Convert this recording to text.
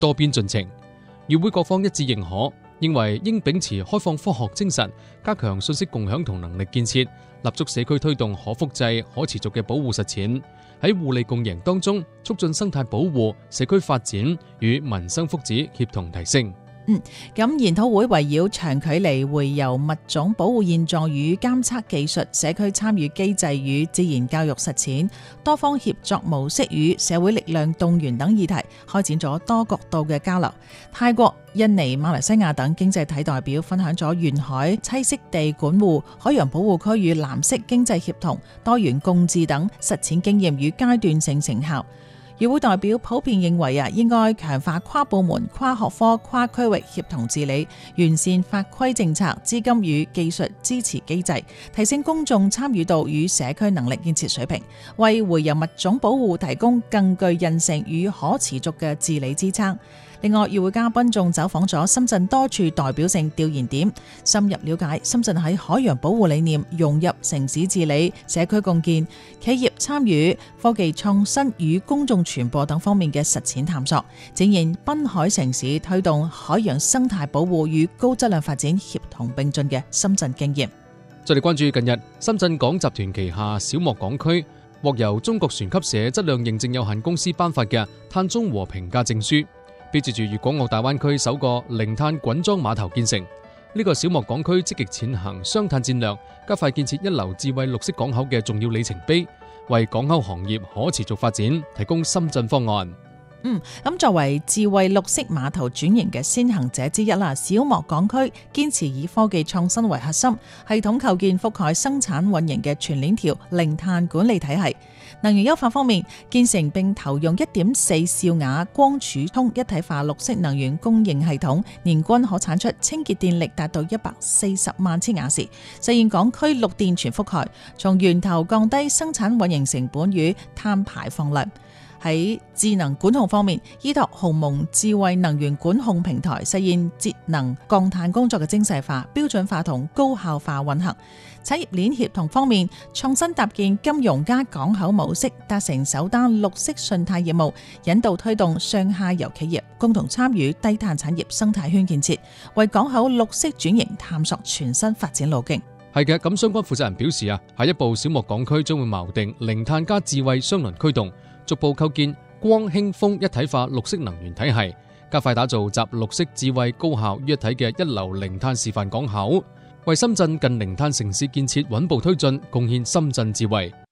多邊進程。與會各方一致認可，認為應秉持開放科學精神，加強信息共享同能力建設，立足社區推動可複製、可持續嘅保護實踐，喺互利共贏當中促進生態保護、社區發展與民生福祉協同提升。 咁研討會圍繞長距離洄游物種保護現狀與監測技術、社區參與機制與自然教育實踐、多方協作模式與社會力量動員等議題，開展咗多角度嘅交流。泰國、印尼、馬來西亞等經濟體代表分享咗沿海棲息地管護、海洋保護區與藍色經濟協同、多元共治等實踐經驗與階段性成效。與會代表普遍認為應該強化跨部門、跨學科、跨區域協同治理，完善法規政策、資金與技術支持機制，提升公眾參與度與社區能力建設水平，為洄游物種保護提供更具韌性與可持續嘅治理支撐。另外，與會嘉賓仲走訪咗深圳多處代表性調研點，深入了解深圳喺海洋保護理念融入城市治理、社區共建、企業參與、科技創新與公眾傳播等方面嘅實踐探索，展現濱海城市推動海洋生態保護與高質量發展協同並進嘅深圳經驗。 再嚟關注近日深圳港集團旗下小莫港區獲由中國船級社質量認證有限公司頒發嘅碳中和評價證書，標誌住粵港澳大灣區首個零碳滾裝碼頭建成。呢個小莫港區積極踐行雙碳戰略，加快建設一流智慧綠色港口嘅重要里程碑，為港口行業可持續發展提供深圳方案。 咁作為智慧綠色碼頭轉型嘅先行者之一啦，小莫港區堅持以科技創新為核心，系統構建覆蓋生產運營嘅全鏈條零碳管理體系。能源優化方面，建成並投用 1.4 兆瓦光儲通一體化綠色能源供應系統，年均可產出清潔電力達到140萬千瓦時，實現港區綠電全覆蓋，從源頭降低生產運營成本與碳排放量。喺智能管控方面，依託鴻蒙智慧能源管控平台，實現節能降碳工作嘅精細化、標準化同高效化運行。產業鏈協同方面，創新搭建金融加港口模式，達成首單綠色信貸業務，引導推動上下游企業共同參與低碳產業生態圈建設，為港口綠色轉型探索全新發展路徑。 係嘅，咁相關負責人表示下一步小莫港區將會錨定零碳加智慧雙輪驅動，逐步構建光氫風一體化綠色能源體系，加快打造集綠色智慧高效於一體嘅一流零碳示範港口，為深圳近零碳城市建設穩步推進貢獻深圳智慧。